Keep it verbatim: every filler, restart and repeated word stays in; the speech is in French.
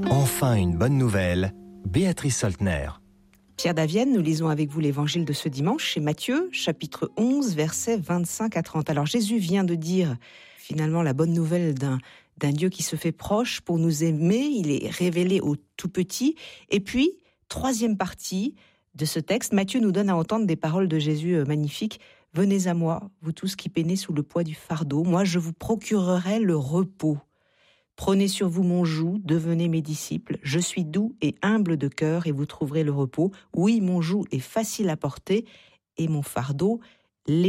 Enfin une bonne nouvelle, Béatrice Soltner. Pierre Davienne, nous lisons avec vous l'évangile de ce dimanche chez Matthieu, chapitre onze, versets vingt-cinq à trente. Alors Jésus vient de dire finalement la bonne nouvelle d'un, d'un Dieu qui se fait proche pour nous aimer. Il est révélé au tout petit. Et puis, troisième partie de ce texte, Matthieu nous donne à entendre des paroles de Jésus magnifiques. « Venez à moi, vous tous qui peinez sous le poids du fardeau, moi je vous procurerai le repos. Prenez sur vous mon joug, devenez mes disciples. Je suis doux et humble de cœur et vous trouverez le repos. Oui, mon joug est facile à porter et mon fardeau léger. »